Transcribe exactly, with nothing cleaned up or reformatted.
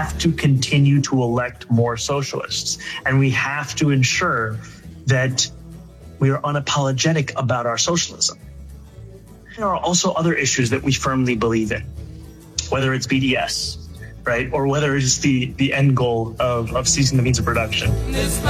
have to continue to elect more socialists, and we have to ensure that we are unapologetic about our socialism. There are also other issues that we firmly believe in, whether it's B D S, right, or whether it's the, the end goal of, of ceasing the means of production.